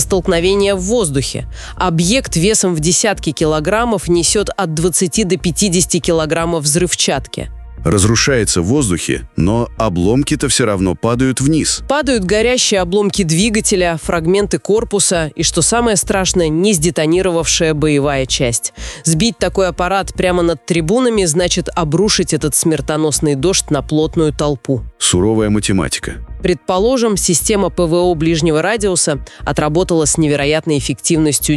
столкновения в воздухе. Объект весом в десятки килограммов несет от 20 до 50 килограммов взрывчатки. Разрушается в воздухе, но обломки-то все равно падают вниз. Падают горящие обломки двигателя, фрагменты корпуса и, что самое страшное, не сдетонировавшая боевая часть. Сбить такой аппарат прямо над трибунами значит обрушить этот смертоносный дождь на плотную толпу. Суровая математика. Предположим, система ПВО ближнего радиуса отработала с невероятной эффективностью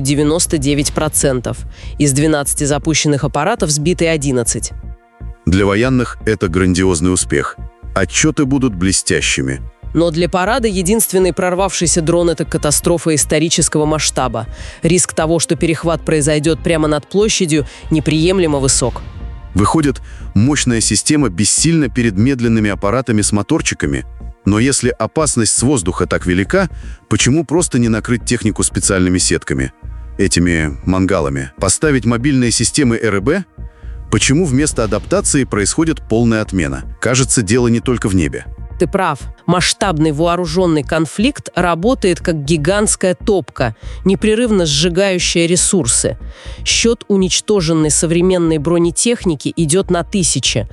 99%. Из 12 запущенных аппаратов сбиты 11. Для военных это грандиозный успех. Отчеты будут блестящими. Но для парада единственный прорвавшийся дрон – это катастрофа исторического масштаба. Риск того, что перехват произойдет прямо над площадью, неприемлемо высок. Выходит, мощная система бессильна перед медленными аппаратами с моторчиками. Но если опасность с воздуха так велика, почему просто не накрыть технику специальными сетками? Этими мангалами? Поставить мобильные системы РЭБ? Почему вместо адаптации происходит полная отмена? Кажется, дело не только в небе. Ты прав. Масштабный вооруженный конфликт работает как гигантская топка, непрерывно сжигающая ресурсы. Счет уничтоженной современной бронетехники идет на тысячи.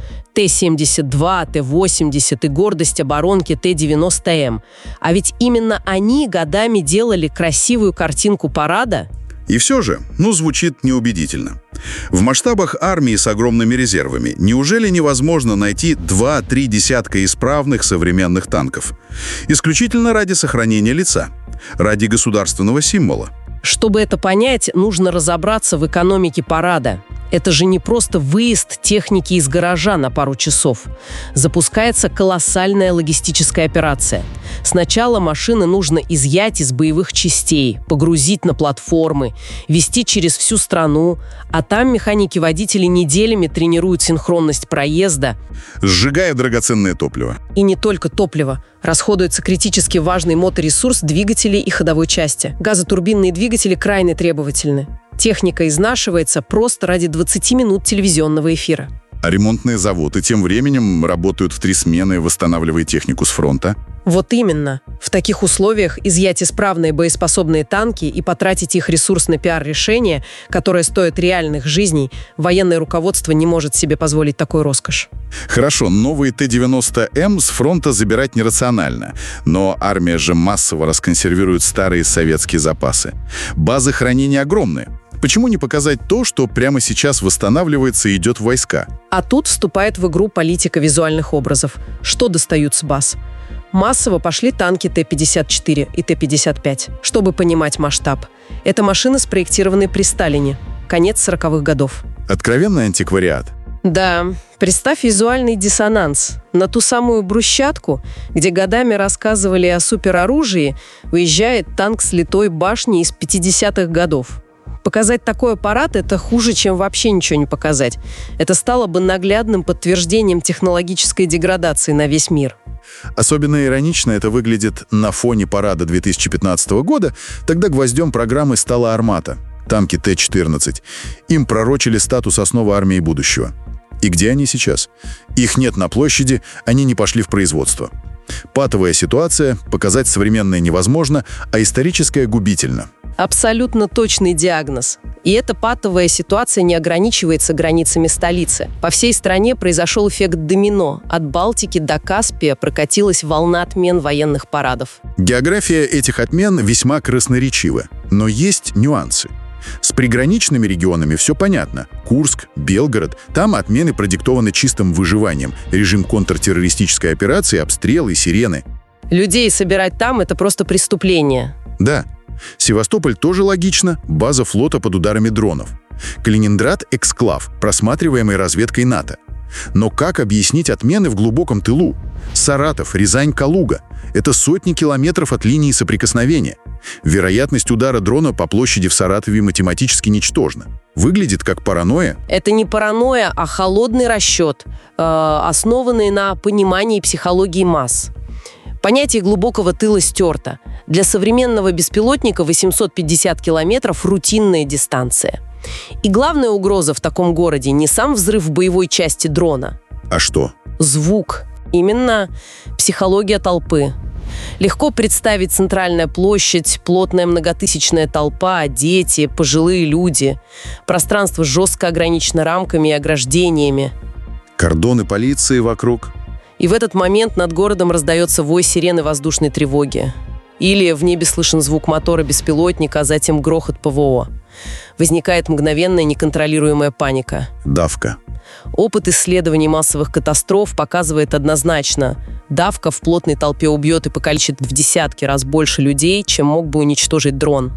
Т-72, Т-80 и гордость оборонки Т-90М. А ведь именно они годами делали красивую картинку парада. И все же, звучит неубедительно. В масштабах армии с огромными резервами неужели невозможно найти 2-3 десятка исправных современных танков? Исключительно ради сохранения лица, ради государственного символа. Чтобы это понять, нужно разобраться в экономике парада. Это же не просто выезд техники из гаража на пару часов. Запускается колоссальная логистическая операция. Сначала машины нужно изъять из боевых частей, погрузить на платформы, везти через всю страну, а там механики-водители неделями тренируют синхронность проезда. Сжигая драгоценное топливо. И не только топливо. Расходуется критически важный моторесурс двигателей и ходовой части. Газотурбинные двигатели крайне требовательны. Техника изнашивается просто ради 20 минут телевизионного эфира. А ремонтные заводы тем временем работают в 3 смены, восстанавливая технику с фронта. Вот именно. В таких условиях изъять исправные боеспособные танки и потратить их ресурс на пиар-решение, которое стоит реальных жизней, военное руководство не может себе позволить такой роскошь. Хорошо, новые Т-90М с фронта забирать нерационально, но армия же массово расконсервирует старые советские запасы. Базы хранения огромные. Почему не показать то, что прямо сейчас восстанавливается и идет в войска? А тут вступает в игру политика визуальных образов. Что достают с баз? Массово пошли танки Т-54 и Т-55. Чтобы понимать масштаб, это машины, спроектированные при Сталине. Конец 40-х годов. Откровенный антиквариат. Да, представь визуальный диссонанс. На ту самую брусчатку, где годами рассказывали о супероружии, выезжает танк с литой башней из 50-х годов. Показать такой аппарат – это хуже, чем вообще ничего не показать. Это стало бы наглядным подтверждением технологической деградации на весь мир. Особенно иронично это выглядит на фоне парада 2015 года. Тогда гвоздем программы стала «Армата» – танки Т-14. Им пророчили статус основы армии будущего. И где они сейчас? Их нет на площади, они не пошли в производство. Патовая ситуация, показать современное невозможно, а историческое губительно. Абсолютно точный диагноз. И эта патовая ситуация не ограничивается границами столицы. По всей стране произошел эффект домино. От Балтики до Каспия прокатилась волна отмен военных парадов. География этих отмен весьма красноречива, но есть нюансы. С приграничными регионами все понятно. Курск, Белгород. Там отмены продиктованы чистым выживанием. Режим контртеррористической операции, обстрелы, сирены. Людей собирать там – это просто преступление. Да. Севастополь тоже логично. База флота под ударами дронов. Калининград – эксклав, просматриваемый разведкой НАТО. Но как объяснить отмены в глубоком тылу? Саратов, Рязань, Калуга – это сотни километров от линии соприкосновения. Вероятность удара дрона по площади в Саратове математически ничтожна. Выглядит как паранойя. Это не паранойя, а холодный расчет, основанный на понимании психологии масс. Понятие глубокого тыла стерто. Для современного беспилотника 850 километров – рутинная дистанция. И главная угроза в таком городе не сам взрыв боевой части дрона. А что? Звук. Именно психология толпы. Легко представить центральная площадь, плотная многотысячная толпа, дети, пожилые люди. Пространство жестко ограничено рамками и ограждениями. Кордоны полиции вокруг. И в этот момент над городом раздается вой сирены воздушной тревоги. Или в небе слышен звук мотора беспилотника, а затем грохот ПВО. Возникает мгновенная неконтролируемая паника. Давка. Опыт исследований массовых катастроф показывает однозначно: давка в плотной толпе убьет и покалечит в десятки раз больше людей, чем мог бы уничтожить дрон.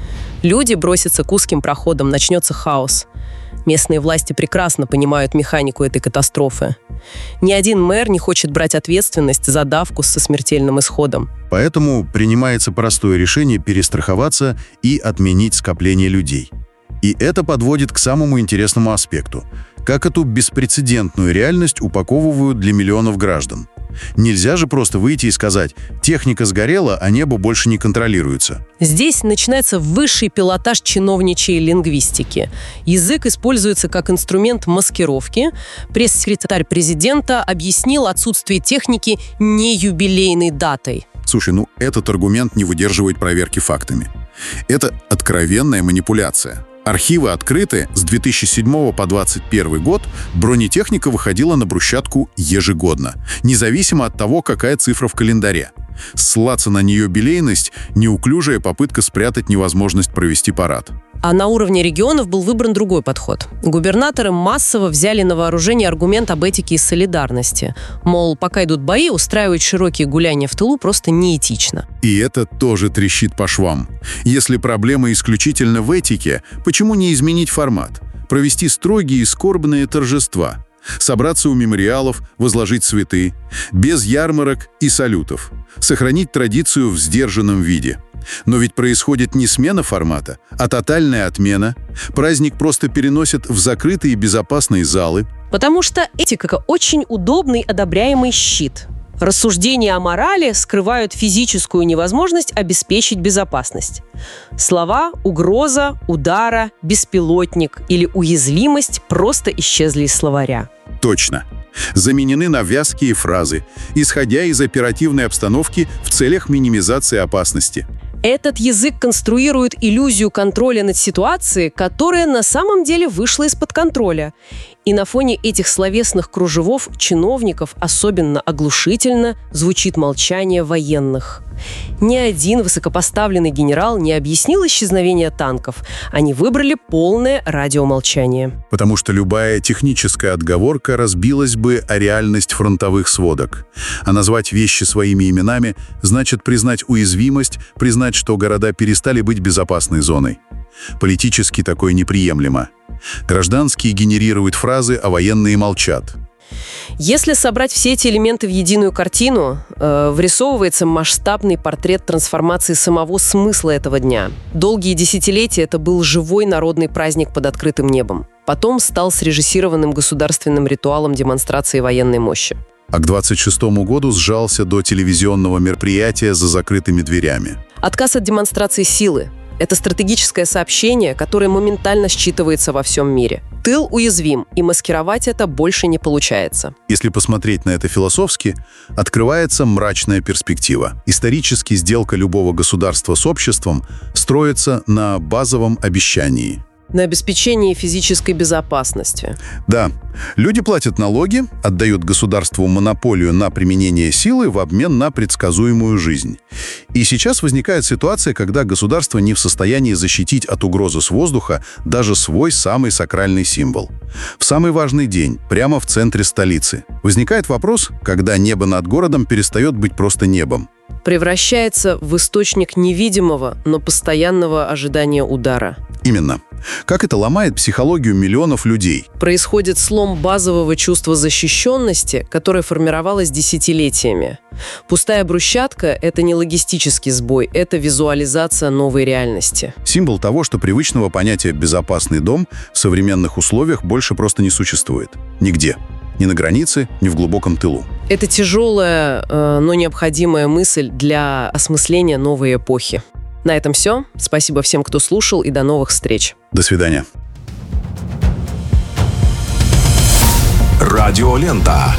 Люди бросятся к узким проходам, начнется хаос. Местные власти прекрасно понимают механику этой катастрофы. Ни один мэр не хочет брать ответственность за давку со смертельным исходом. Поэтому принимается простое решение перестраховаться и отменить скопление людей. И это подводит к самому интересному аспекту. Как эту беспрецедентную реальность упаковывают для миллионов граждан. Нельзя же просто выйти и сказать: техника сгорела, а небо больше не контролируется. Здесь начинается высший пилотаж чиновничьей лингвистики. Язык используется как инструмент маскировки. Пресс-секретарь президента объяснил отсутствие техники не юбилейной датой. Слушай, этот аргумент не выдерживает проверки фактами. Это откровенная манипуляция. Архивы открыты. С 2007 по 2021 год бронетехника выходила на брусчатку ежегодно, независимо от того, какая цифра в календаре. Ссылаться на неюбилейность – неуклюжая попытка спрятать невозможность провести парад. А на уровне регионов был выбран другой подход. Губернаторы массово взяли на вооружение аргумент об этике и солидарности. Мол, пока идут бои, устраивать широкие гуляния в тылу просто неэтично. И это тоже трещит по швам. Если проблема исключительно в этике, почему не изменить формат? Провести строгие и скорбные торжества. Собраться у мемориалов, возложить цветы. Без ярмарок и салютов. Сохранить традицию в сдержанном виде. Но ведь происходит не смена формата, а тотальная отмена. Праздник просто переносят в закрытые и безопасные залы. Потому что этика – очень удобный одобряемый щит. Рассуждения о морали скрывают физическую невозможность обеспечить безопасность. Слова «угроза», «удара», «беспилотник» или «уязвимость» просто исчезли из словаря. Точно. Заменены на вязкие фразы, исходя из оперативной обстановки в целях минимизации опасности. Этот язык конструирует иллюзию контроля над ситуацией, которая на самом деле вышла из-под контроля. И на фоне этих словесных кружевов чиновников особенно оглушительно звучит молчание военных. Ни один высокопоставленный генерал не объяснил исчезновение танков. Они выбрали полное радиомолчание. Потому что любая техническая отговорка разбилась бы о реальность фронтовых сводок. А назвать вещи своими именами значит признать уязвимость, признать, что города перестали быть безопасной зоной. Политически такое неприемлемо. Гражданские генерируют фразы, а военные молчат. Если собрать все эти элементы в единую картину, вырисовывается масштабный портрет трансформации самого смысла этого дня. Долгие десятилетия это был живой народный праздник под открытым небом. Потом стал срежиссированным государственным ритуалом демонстрации военной мощи. А к 26-му году сжался до телевизионного мероприятия за закрытыми дверями. Отказ от демонстрации силы. Это стратегическое сообщение, которое моментально считывается во всем мире. Тыл уязвим, и маскировать это больше не получается. Если посмотреть на это философски, открывается мрачная перспектива. Исторически сделка любого государства с обществом строится на базовом обещании. На обеспечении физической безопасности. Да, люди платят налоги, отдают государству монополию на применение силы в обмен на предсказуемую жизнь. И сейчас возникает ситуация, когда государство не в состоянии защитить от угрозы с воздуха даже свой самый сакральный символ. В самый важный день, прямо в центре столицы, возникает вопрос, когда небо над городом перестает быть просто небом. Превращается в источник невидимого, но постоянного ожидания удара. Именно. Как это ломает психологию миллионов людей? Происходит слом базового чувства защищенности, которое формировалось десятилетиями. Пустая брусчатка – это не логистический сбой, это визуализация новой реальности. Символ того, что привычного понятия «безопасный дом» в современных условиях больше просто не существует. Нигде. Ни на границе, ни в глубоком тылу. Это тяжелая, но необходимая мысль для осмысления новой эпохи. На этом все. Спасибо всем, кто слушал, и до новых встреч. До свидания. Радиолента.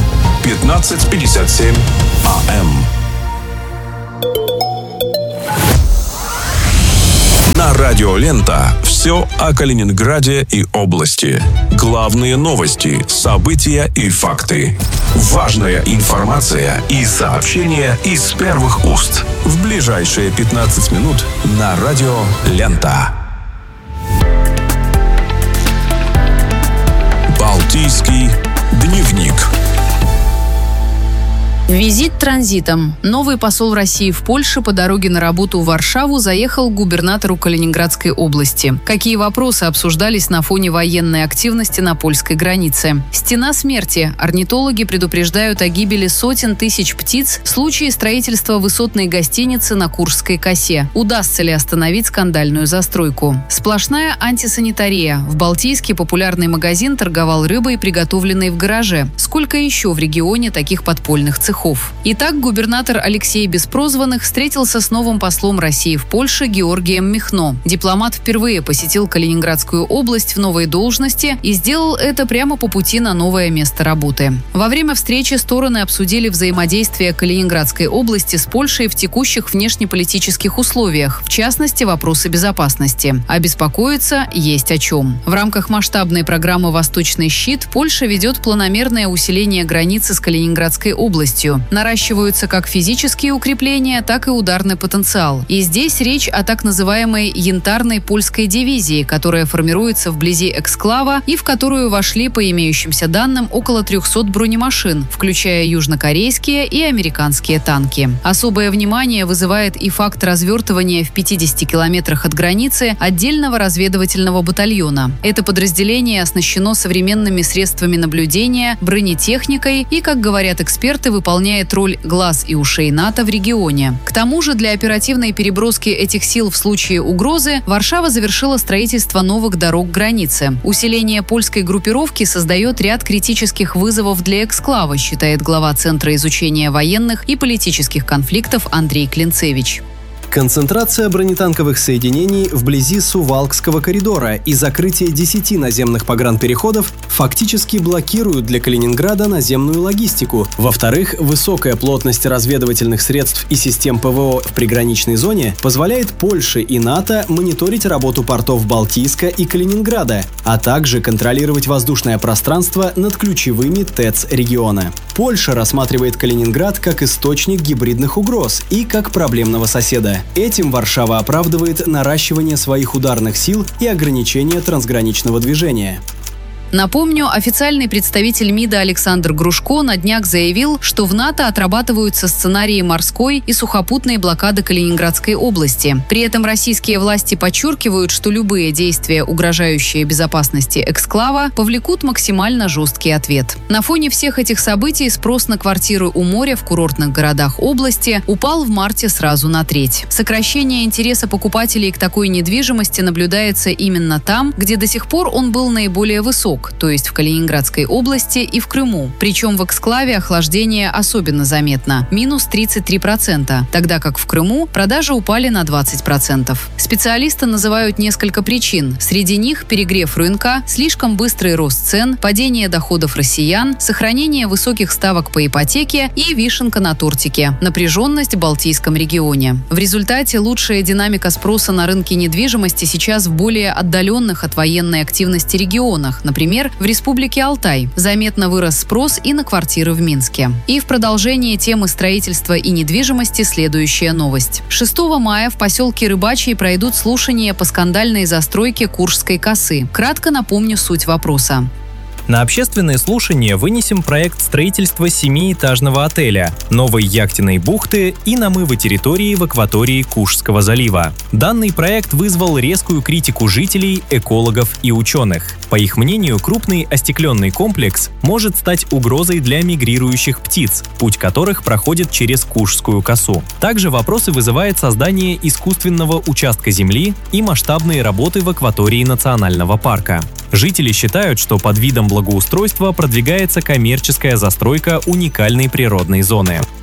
1557 АМ. На радио «Лента» все о Калининграде и области. Главные новости, события и факты. Важная информация и сообщения из первых уст. В ближайшие 15 минут на радио «Лента». Балтийский дневник. Визит транзитом. Новый посол России в Польше по дороге на работу в Варшаву заехал к губернатору Калининградской области. Какие вопросы обсуждались на фоне военной активности на польской границе? Стена смерти. Орнитологи предупреждают о гибели сотен тысяч птиц в случае строительства высотной гостиницы на Куршской косе. Удастся ли остановить скандальную застройку? Сплошная антисанитария. В Балтийске популярный магазин торговал рыбой, приготовленной в гараже. Сколько еще в регионе таких подпольных цехов? Итак, губернатор Алексей Беспрозванных встретился с новым послом России в Польше Георгием Михно. Дипломат впервые посетил Калининградскую область в новой должности и сделал это прямо по пути на новое место работы. Во время встречи стороны обсудили взаимодействие Калининградской области с Польшей в текущих внешнеполитических условиях, в частности, вопросы безопасности. А беспокоиться есть о чем. В рамках масштабной программы «Восточный щит» Польша ведет планомерное усиление границы с Калининградской областью. Наращиваются как физические укрепления, так и ударный потенциал. И здесь речь о так называемой янтарной польской дивизии, которая формируется вблизи эксклава и в которую вошли, по имеющимся данным, около 300 бронемашин, включая южнокорейские и американские танки. Особое внимание вызывает и факт развертывания в 50 километрах от границы отдельного разведывательного батальона. Это подразделение оснащено современными средствами наблюдения, бронетехникой и, как говорят эксперты, выполняет роль глаз и ушей НАТО в регионе. К тому же для оперативной переброски этих сил в случае угрозы Варшава завершила строительство новых дорог к границе. Усиление польской группировки создает ряд критических вызовов для эксклава, считает глава Центра изучения военных и политических конфликтов Андрей Клинцевич. Концентрация бронетанковых соединений вблизи Сувалкского коридора и закрытие 10 наземных погранпереходов фактически блокируют для Калининграда наземную логистику. Во-вторых, высокая плотность разведывательных средств и систем ПВО в приграничной зоне позволяет Польше и НАТО мониторить работу портов Балтийска и Калининграда, а также контролировать воздушное пространство над ключевыми ТЭЦ региона. Польша рассматривает Калининград как источник гибридных угроз и как проблемного соседа. Этим Варшава оправдывает наращивание своих ударных сил и ограничение трансграничного движения. Напомню, официальный представитель МИДа Александр Грушко на днях заявил, что в НАТО отрабатываются сценарии морской и сухопутной блокады Калининградской области. При этом российские власти подчеркивают, что любые действия, угрожающие безопасности эксклава, повлекут максимально жесткий ответ. На фоне всех этих событий спрос на квартиры у моря в курортных городах области упал в марте сразу на треть. Сокращение интереса покупателей к такой недвижимости наблюдается именно там, где до сих пор он был наиболее высок, то есть в Калининградской области и в Крыму. Причем в эксклаве охлаждение особенно заметно – минус 33%, тогда как в Крыму продажи упали на 20%. Специалисты называют несколько причин. Среди них перегрев рынка, слишком быстрый рост цен, падение доходов россиян, сохранение высоких ставок по ипотеке и вишенка на тортике – напряженность в Балтийском регионе. В результате лучшая динамика спроса на рынке недвижимости сейчас в более отдаленных от военной активности регионах, например, в Республике Алтай. Заметно вырос спрос и на квартиры в Минске. И в продолжение темы строительства и недвижимости следующая новость. 6 мая в поселке Рыбачий пройдут слушания по скандальной застройке Куршской косы. Кратко напомню суть вопроса. На общественное слушание вынесем проект строительства 7-этажного отеля, новой яхтенной бухты и намыва территории в акватории Куршского залива. Данный проект вызвал резкую критику жителей, экологов и ученых. По их мнению, крупный остекленный комплекс может стать угрозой для мигрирующих птиц, путь которых проходит через Куршскую косу. Также вопросы вызывает создание искусственного участка земли и масштабные работы в акватории национального парка. Жители считают, что под видом благоустройства продвигается коммерческая застройка уникальной природной зоны.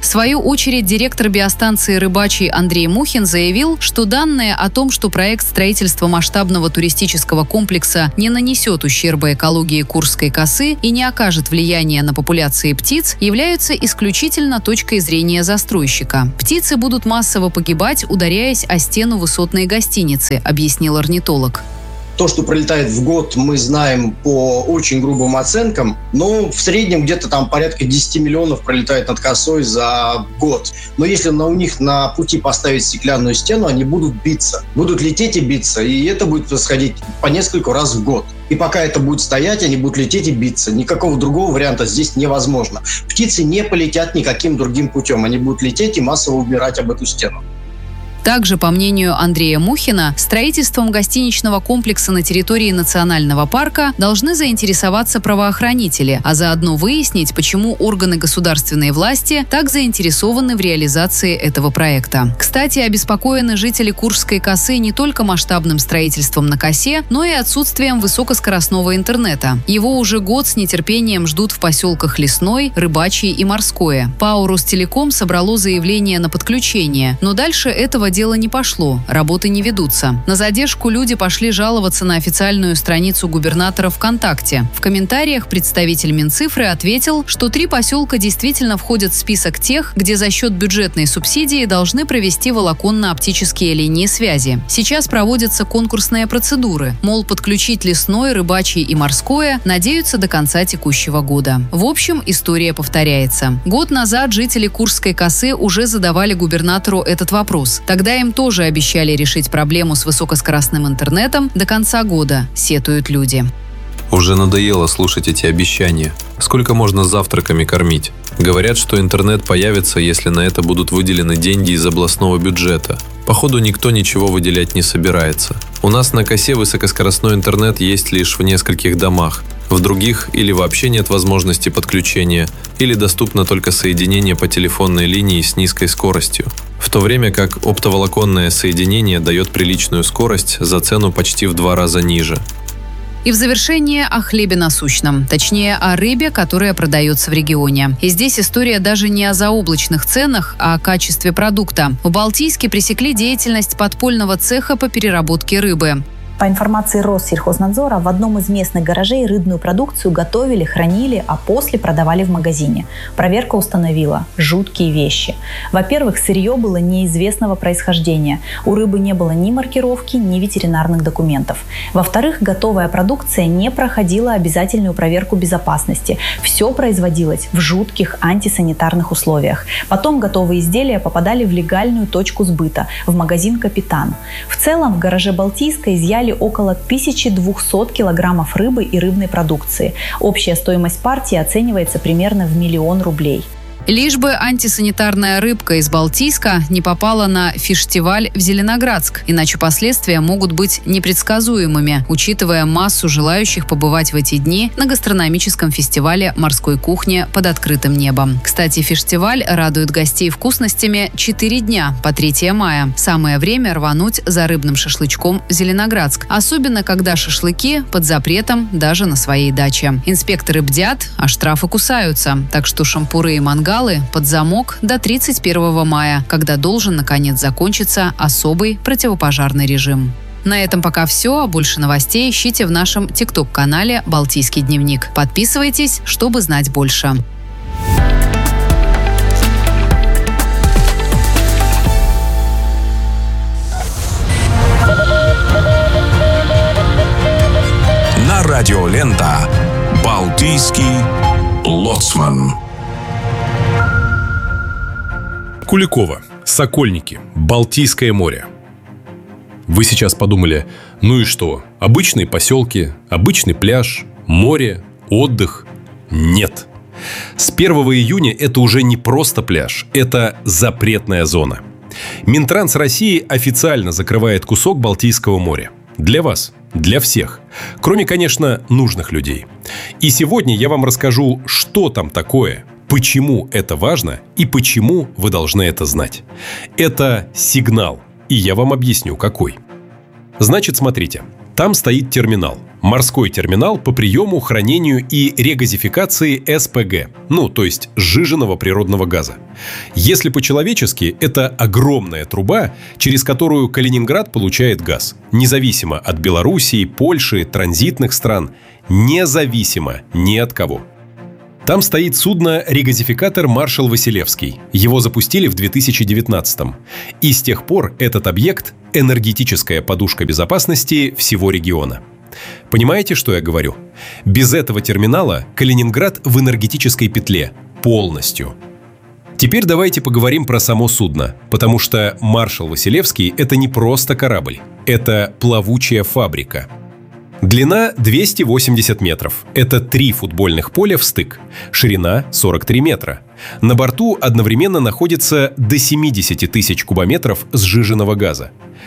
В свою очередь, директор биостанции «Рыбачий» Андрей Мухин заявил, что данные о том, что проект строительства масштабного туристического комплекса не нанесет ущерба экологии Курской косы и не окажет влияния на популяции птиц, являются исключительно точкой зрения застройщика. Птицы будут массово погибать, ударяясь о стену высотной гостиницы, объяснил орнитолог. То, что пролетает в год, мы знаем по очень грубым оценкам, но в среднем где-то там порядка 10 миллионов пролетает над косой за год. Но если у них на пути поставить стеклянную стену, они будут биться. Будут лететь и биться, и это будет происходить по несколько раз в год. И пока это будет стоять, они будут лететь и биться. Никакого другого варианта здесь невозможно. Птицы не полетят никаким другим путем. Они будут лететь и массово убирать об эту стену. Также, по мнению Андрея Мухина, строительством гостиничного комплекса на территории национального парка должны заинтересоваться правоохранители, а заодно выяснить, почему органы государственной власти так заинтересованы в реализации этого проекта. Кстати, обеспокоены жители Курской косы не только масштабным строительством на косе, но и отсутствием высокоскоростного интернета. Его уже год с нетерпением ждут в поселках Лесной, Рыбачий и Морское. ПАО «Ростелеком» собрало заявление на подключение, но дальше этого дело не пошло, работы не ведутся. На задержку люди пошли жаловаться на официальную страницу губернатора ВКонтакте. В комментариях представитель Минцифры ответил, что 3 поселка действительно входят в список тех, где за счет бюджетной субсидии должны провести волоконно-оптические линии связи. Сейчас проводятся конкурсные процедуры, мол, подключить Лесной, Рыбачий и Морское надеются до конца текущего года. В общем, история повторяется. Год назад жители Курской косы уже задавали губернатору этот вопрос. Тогда им тоже обещали решить проблему с высокоскоростным интернетом до конца года, сетуют люди. Уже надоело слушать эти обещания. Сколько можно завтраками кормить? Говорят, что интернет появится, если на это будут выделены деньги из областного бюджета. Походу, никто ничего выделять не собирается. У нас на косе высокоскоростной интернет есть лишь в нескольких домах. В других или вообще нет возможности подключения, или доступно только соединение по телефонной линии с низкой скоростью. В то время как оптоволоконное соединение дает приличную скорость за цену почти в 2 раза ниже. И в завершение о хлебе насущном, точнее о рыбе, которая продается в регионе. И здесь история даже не о заоблачных ценах, а о качестве продукта. В Балтийске пресекли деятельность подпольного цеха по переработке рыбы. По информации Россельхознадзора, в одном из местных гаражей рыбную продукцию готовили, хранили, а после продавали в магазине. Проверка установила жуткие вещи. Во-первых, сырье было неизвестного происхождения. У рыбы не было ни маркировки, ни ветеринарных документов. Во-вторых, готовая продукция не проходила обязательную проверку безопасности. Все производилось в жутких антисанитарных условиях. Потом готовые изделия попадали в легальную точку сбыта – в магазин «Капитан». В целом в гараже Балтийска изъяли около 1200 килограммов рыбы и рыбной продукции. Общая стоимость партии оценивается примерно в 1 000 000 рублей. Лишь бы антисанитарная рыбка из Балтийска не попала на фиштиваль в Зеленоградск, иначе последствия могут быть непредсказуемыми, учитывая массу желающих побывать в эти дни на гастрономическом фестивале морской кухни под открытым небом. Кстати, фестиваль радует гостей вкусностями 4 дня по 3 мая. Самое время рвануть за рыбным шашлычком в Зеленоградск, особенно когда шашлыки под запретом даже на своей даче. Инспекторы бдят, а штрафы кусаются, так что шампуры и мангалы под замок до 31 мая, когда должен, наконец, закончиться особый противопожарный режим. На этом пока все, а больше новостей ищите в нашем ТикТок-канале «Балтийский дневник». Подписывайтесь, чтобы знать больше. На радио «Лента» «Балтийский лоцман». Куликово, Сокольники, Балтийское море. Вы сейчас подумали, ну и что? Обычные поселки, обычный пляж, море, отдых? Нет. С 1 июня это уже не просто пляж, это запретная зона. Минтранс России официально закрывает кусок Балтийского моря. Для вас, для всех. Кроме, конечно, нужных людей. И сегодня я вам расскажу, что там такое, почему это важно и почему вы должны это знать. Это сигнал, и я вам объясню, какой. Значит, смотрите, там стоит терминал. Морской терминал по приему, хранению и регазификации СПГ, то есть сжиженного природного газа. Если по-человечески, это огромная труба, через которую Калининград получает газ, независимо от Белоруссии, Польши, транзитных стран, независимо ни от кого. Там стоит судно-регазификатор «Маршал Василевский». Его запустили в 2019-м. И с тех пор этот объект – энергетическая подушка безопасности всего региона. Понимаете, что я говорю? Без этого терминала Калининград в энергетической петле. Полностью. Теперь давайте поговорим про само судно, потому что «Маршал Василевский» – это не просто корабль. Это плавучая фабрика. Длина 280 метров. Это 3 футбольных поля в стык. Ширина 43 метра. На борту одновременно находится до 70 тысяч кубометров сжиженного газа.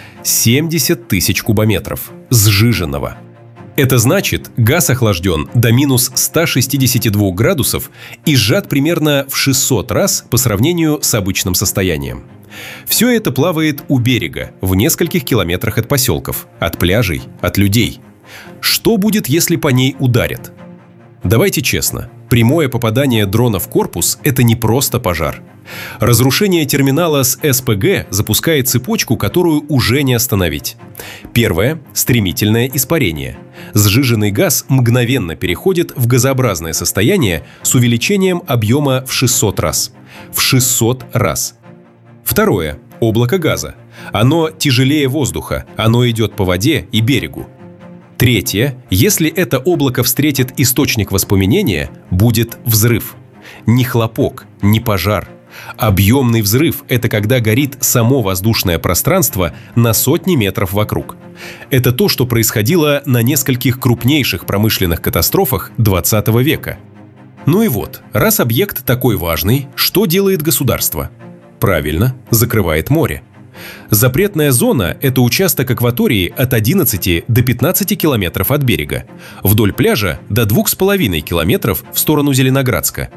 70 тысяч кубометров сжиженного. Это значит, газ охлажден до минус 162 градусов и сжат примерно в 600 раз по сравнению с обычным состоянием. Все это плавает у берега, в нескольких километрах от поселков, от пляжей, от людей. Что будет, если по ней ударят? Давайте честно, прямое попадание дрона в корпус – это не просто пожар. Разрушение терминала с СПГ запускает цепочку, которую уже не остановить. Первое – стремительное испарение. Сжиженный газ мгновенно переходит в газообразное состояние с увеличением объема в 600 раз. В 600 раз. Второе – облако газа. Оно тяжелее воздуха, оно идет по воде и берегу. Третье, если это облако встретит источник воспламенения, будет взрыв. Не хлопок, не пожар. Объемный взрыв – это когда горит само воздушное пространство на сотни метров вокруг. Это то, что происходило на нескольких крупнейших промышленных катастрофах 20 века. Ну и вот, раз объект такой важный, что делает государство? Правильно, закрывает море. Запретная зона – это участок акватории от 11 до 15 километров от берега, вдоль пляжа до 2,5 километров в сторону Зеленоградска.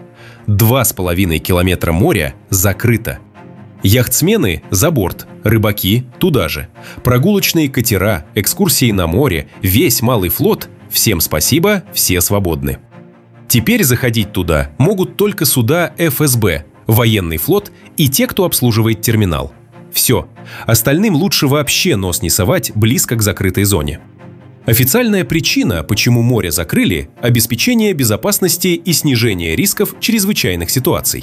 2,5 километра моря закрыто. Яхтсмены – за борт, рыбаки – туда же. Прогулочные катера, экскурсии на море, весь малый флот – всем спасибо, все свободны. Теперь заходить туда могут только суда ФСБ, военный флот и те, кто обслуживает терминал. Все. Остальным лучше вообще нос не совать близко к закрытой зоне. Официальная причина, почему море закрыли – обеспечение безопасности и снижение рисков чрезвычайных ситуаций.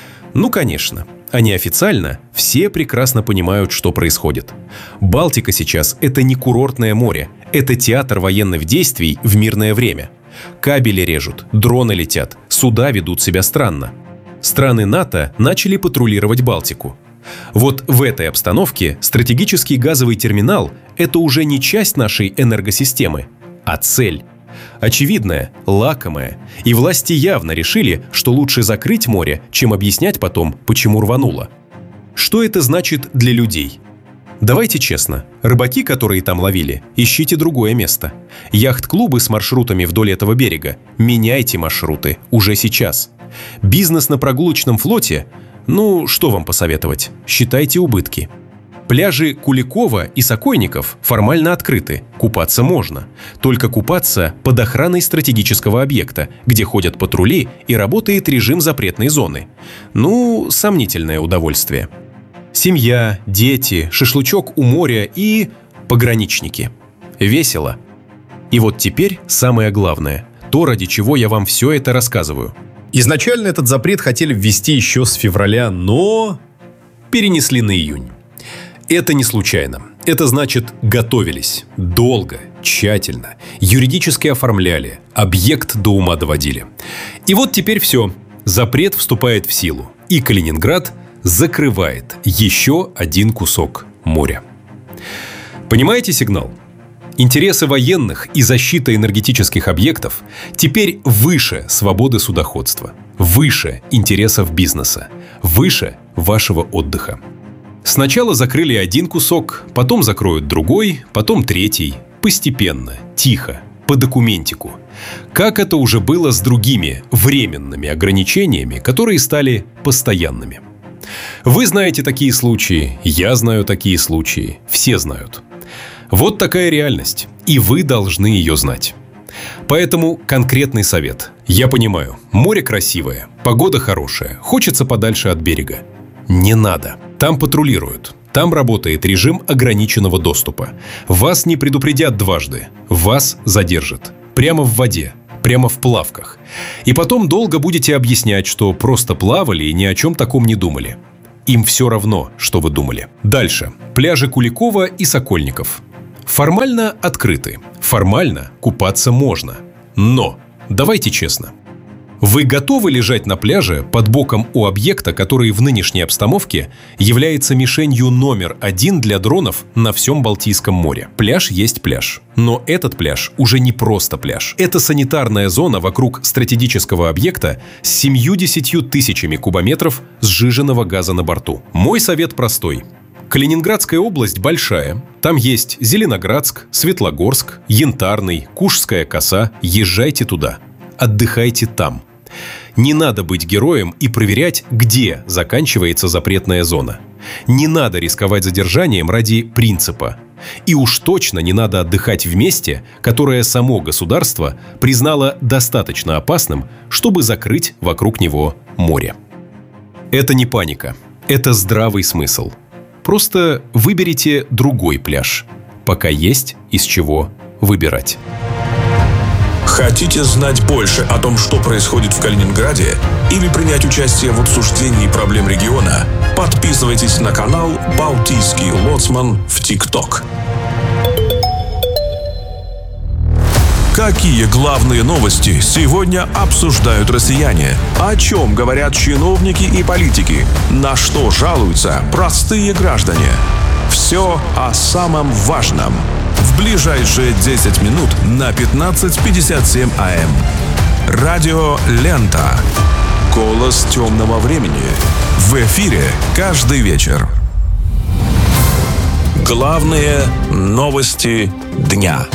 Конечно. А неофициально все прекрасно понимают, что происходит. Балтика сейчас – это не курортное море, это театр военных действий в мирное время. Кабели режут, дроны летят, суда ведут себя странно. Страны НАТО начали патрулировать Балтику. Вот в этой обстановке стратегический газовый терминал – это уже не часть нашей энергосистемы, а цель. Очевидная, лакомая. И власти явно решили, что лучше закрыть море, чем объяснять потом, почему рвануло. Что это значит для людей? Давайте честно, рыбаки, которые там ловили, ищите другое место. Яхт-клубы с маршрутами вдоль этого берега, меняйте маршруты уже сейчас. Бизнес на прогулочном флоте – что вам посоветовать? Считайте убытки. Пляжи Куликова и Сокойников формально открыты, купаться можно. Только купаться под охраной стратегического объекта, где ходят патрули и работает режим запретной зоны. Сомнительное удовольствие. Семья, дети, шашлычок у моря и пограничники. Весело. И вот теперь самое главное, то, ради чего я вам все это рассказываю. Изначально этот запрет хотели ввести еще с февраля, но перенесли на июнь. Это не случайно. Это значит, готовились. Долго, тщательно. Юридически оформляли. Объект до ума доводили. И вот теперь все. Запрет вступает в силу. И Калининград закрывает еще один кусок моря. Понимаете сигнал? Интересы военных и защита энергетических объектов теперь выше свободы судоходства, выше интересов бизнеса, выше вашего отдыха. Сначала закрыли один кусок, потом закроют другой, потом третий, постепенно, тихо, по документику. Как это уже было с другими временными ограничениями, которые стали постоянными. Вы знаете такие случаи, я знаю такие случаи, все знают. Вот такая реальность, и вы должны ее знать. Поэтому конкретный совет. Я понимаю, море красивое, погода хорошая, хочется подальше от берега. Не надо. Там патрулируют. Там работает режим ограниченного доступа. Вас не предупредят дважды. Вас задержат. Прямо в воде. Прямо в плавках. И потом долго будете объяснять, что просто плавали и ни о чем таком не думали. Им все равно, что вы думали. Дальше. Пляжи Куликова и Сокольников. Формально открыты. Формально купаться можно. Но, давайте честно. Вы готовы лежать на пляже под боком у объекта, который в нынешней обстановке является мишенью номер 1 для дронов на всем Балтийском море? Пляж есть пляж. Но этот пляж уже не просто пляж. Это санитарная зона вокруг стратегического объекта с 70 тысячами кубометров сжиженного газа на борту. Мой совет простой. Калининградская область большая. Там есть Зеленоградск, Светлогорск, Янтарный, Кушская коса. Езжайте туда. Отдыхайте там. Не надо быть героем и проверять, где заканчивается запретная зона. Не надо рисковать задержанием ради принципа. И уж точно не надо отдыхать в месте, которое само государство признало достаточно опасным, чтобы закрыть вокруг него море. Это не паника. Это здравый смысл. Просто выберите другой пляж, пока есть из чего выбирать. Хотите знать больше о том, что происходит в Калининграде, или принять участие в обсуждении проблем региона? Подписывайтесь на канал «Балтийский лоцман» в ТикТок. Какие главные новости сегодня обсуждают россияне? О чем говорят чиновники и политики? На что жалуются простые граждане? Все о самом важном. В ближайшие 10 минут на 15:57 АМ. Радио «Лента». Голос темного времени. В эфире каждый вечер. Главные новости дня.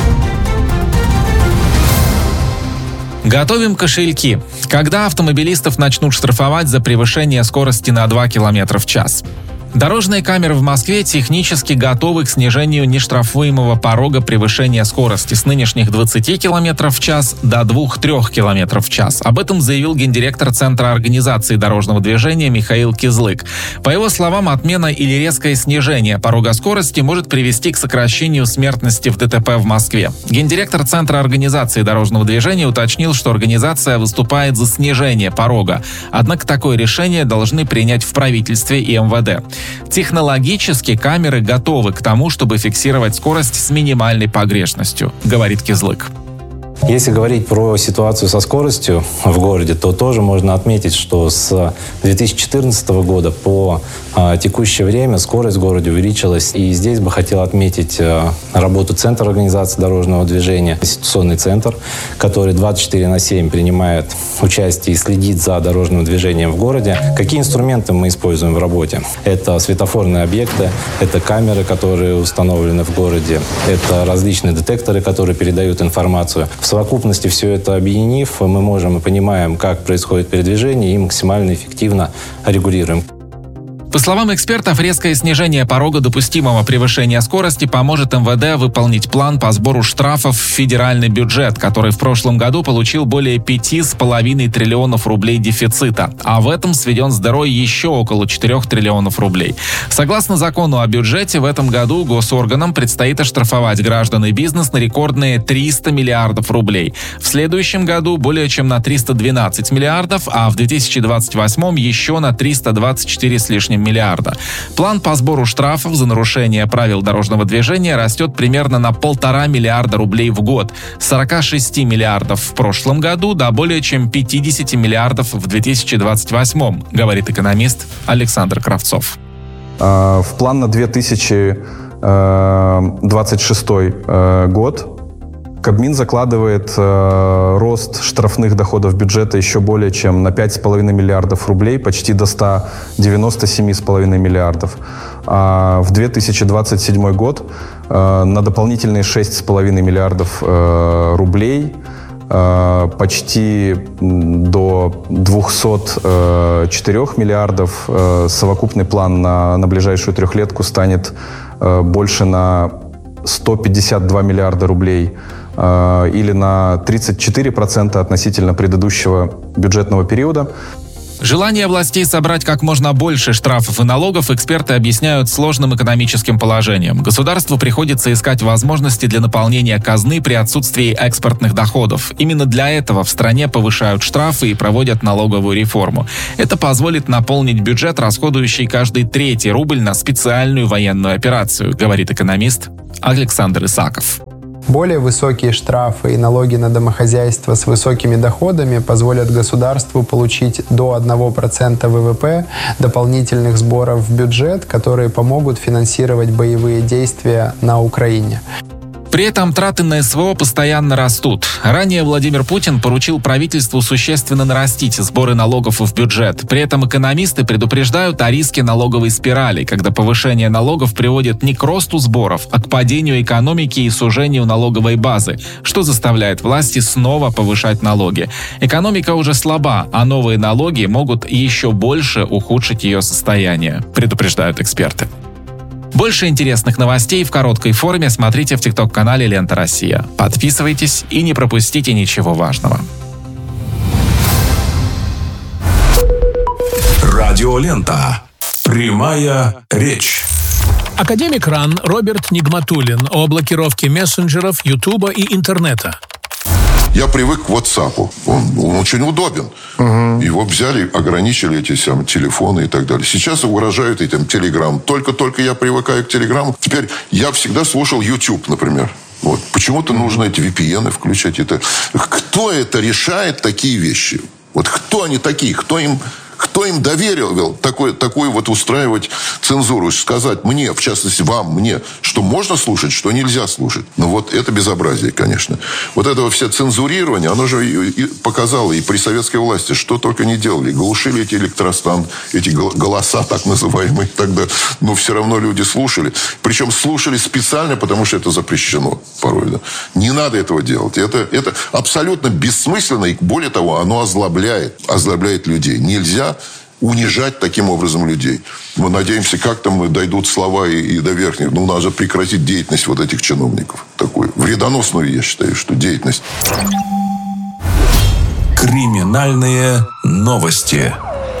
Готовим кошельки. Когда автомобилистов начнут штрафовать за превышение скорости на 2 км в час? Дорожные камеры в Москве технически готовы к снижению нештрафуемого порога превышения скорости с нынешних 20 км в час до 2-3 км в час. Об этом заявил гендиректор Центра организации дорожного движения Михаил Кизлык. По его словам, отмена или резкое снижение порога скорости может привести к сокращению смертности в ДТП в Москве. Гендиректор Центра организации дорожного движения уточнил, что организация выступает за снижение порога. Однако такое решение должны принять в правительстве и МВД. Технологически камеры готовы к тому, чтобы фиксировать скорость с минимальной погрешностью, говорит Кизлык. Если говорить про ситуацию со скоростью в городе, то тоже можно отметить, что с 2014 года по текущее время скорость в городе увеличилась. И здесь бы хотел отметить работу Центра организации дорожного движения, институционный центр, который 24/7 принимает участие и следит за дорожным движением в городе. Какие инструменты мы используем в работе? Это светофорные объекты, это камеры, которые установлены в городе, это различные детекторы, которые передают информацию. В совокупности все это объединив, мы можем и понимаем, как происходит передвижение, и максимально эффективно регулируем. По словам экспертов, резкое снижение порога допустимого превышения скорости поможет МВД выполнить план по сбору штрафов в федеральный бюджет, который в прошлом году получил более 5,5 триллионов рублей дефицита, а в этом сведен с дырой еще около 4 триллионов рублей. Согласно закону о бюджете, в этом году госорганам предстоит оштрафовать граждан и бизнес на рекордные 300 миллиардов рублей. В следующем году более чем на 312 миллиардов, а в 2028 еще на 324 с лишним миллиарда. План по сбору штрафов за нарушение правил дорожного движения растет примерно на 1,5 миллиарда рублей в год. С 46 миллиардов в прошлом году до более чем 50 миллиардов в 2028, говорит экономист Александр Кравцов. В план на 2026 год Кабмин закладывает рост штрафных доходов бюджета еще более чем на 5,5 миллиардов рублей, почти до 197,5 миллиардов. А в 2027 год на дополнительные 6,5 миллиардов рублей, почти до 204 миллиардов. Совокупный план на ближайшую трехлетку станет больше на 152 миллиарда рублей. или на 34% относительно предыдущего бюджетного периода. Желание властей собрать как можно больше штрафов и налогов эксперты объясняют сложным экономическим положением. Государству приходится искать возможности для наполнения казны при отсутствии экспортных доходов. Именно для этого в стране повышают штрафы и проводят налоговую реформу. Это позволит наполнить бюджет, расходующий каждый третий рубль на специальную военную операцию, говорит экономист Александр Исаков. Более высокие штрафы и налоги на домохозяйства с высокими доходами позволят государству получить до 1% ВВП дополнительных сборов в бюджет, которые помогут финансировать боевые действия на Украине. При этом траты на СВО постоянно растут. Ранее Владимир Путин поручил правительству существенно нарастить сборы налогов в бюджет. При этом экономисты предупреждают о риске налоговой спирали, когда повышение налогов приводит не к росту сборов, а к падению экономики и сужению налоговой базы, что заставляет власти снова повышать налоги. Экономика уже слаба, а новые налоги могут еще больше ухудшить ее состояние, предупреждают эксперты. Больше интересных новостей в короткой форме смотрите в ТикТок-канале «Лента Россия». Подписывайтесь и не пропустите ничего важного. Радиолента. Прямая речь. Академик РАН Роберт Нигматуллин о блокировке мессенджеров, Ютуба и интернета. Я привык к WhatsApp. Он очень удобен. Его взяли, ограничили эти телефоны и так далее. Сейчас угрожают этим Telegram. Только я привыкаю к Telegram. Теперь я всегда слушал YouTube, например. Вот. Почему-то нужно эти VPN включать. Кто это решает такие вещи? Вот кто они такие? Кто им доверил такую вот устраивать цензуру? Сказать мне, в частности вам, мне, что можно слушать, что нельзя слушать. Ну вот это безобразие, конечно. Вот это все цензурирование, оно же и показало и при советской власти, что только не делали. Глушили эти электростанции, эти голоса так называемые тогда. Но все равно люди слушали. Причем слушали специально, потому что это запрещено порой. Да. Не надо этого делать. Это абсолютно бессмысленно. И более того, оно озлобляет людей. Нельзя унижать таким образом людей. Мы надеемся, как там дойдут слова и до верхних. Ну, надо прекратить деятельность вот этих чиновников. Такую вредоносную, я считаю, что деятельность. Криминальные новости.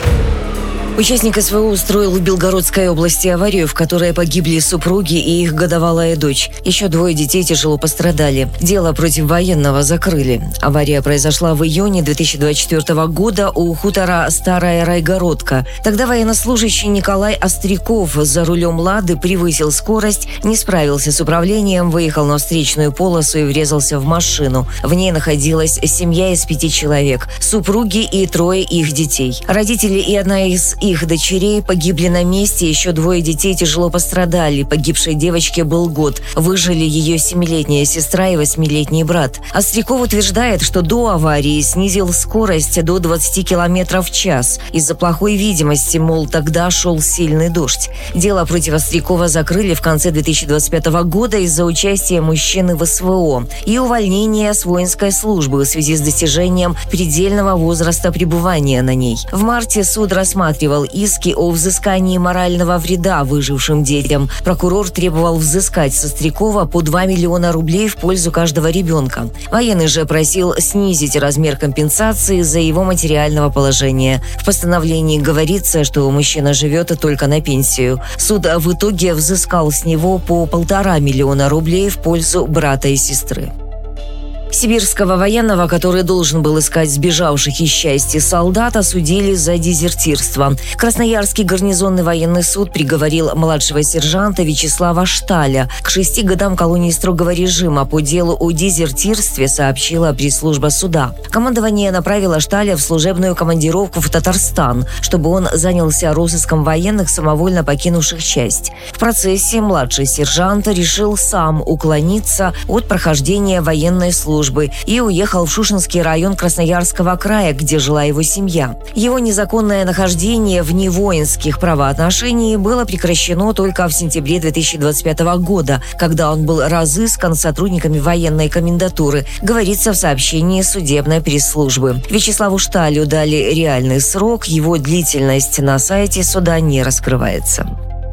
Участник СВО устроил в Белгородской области аварию, в которой погибли супруги и их годовалая дочь. Еще 2 детей тяжело пострадали. Дело против военного закрыли. Авария произошла в июне 2024 года у хутора Старая Райгородка. Тогда военнослужащий Николай Остряков за рулем «Лады» превысил скорость, не справился с управлением, выехал на встречную полосу и врезался в машину. В ней находилась семья из 5 человек, супруги и 3 их детей. Родители и одна из их дочерей погибли на месте, еще 2 детей тяжело пострадали. Погибшей девочке был год. Выжили ее 7-летняя сестра и 8-летний брат. Остряков утверждает, что до аварии снизил скорость до 20 км в час. Из-за плохой видимости, мол, тогда шел сильный дождь. Дело против Острякова закрыли в конце 2025 года из-за участия мужчины в СВО и увольнения с воинской службы в связи с достижением предельного возраста пребывания на ней. В марте суд рассматривал иски о взыскании морального вреда выжившим детям. Прокурор требовал взыскать с Острякова по 2 миллиона рублей в пользу каждого ребенка. Военный же просил снизить размер компенсации из-за его материального положения. В постановлении говорится, что мужчина живет только на пенсию. Суд в итоге взыскал с него по 1,5 миллиона рублей в пользу брата и сестры. Сибирского военного, который должен был искать сбежавших из части солдат, осудили за дезертирство. Красноярский гарнизонный военный суд приговорил младшего сержанта Вячеслава Шталя к 6 годам колонии строгого режима по делу о дезертирстве, сообщила пресс-служба суда. Командование направило Шталя в служебную командировку в Татарстан, чтобы он занялся розыском военных, самовольно покинувших часть. В процессе младший сержант решил сам уклониться от прохождения военной службы и уехал в Шушинский район Красноярского края, где жила его семья. Его незаконное нахождение в невоинских правоотношениях было прекращено только в сентябре 2025 года, когда он был разыскан сотрудниками военной комендатуры, говорится в сообщении судебной пресс-службы. Вячеславу Шталю дали реальный срок, его длительность на сайте суда не раскрывается.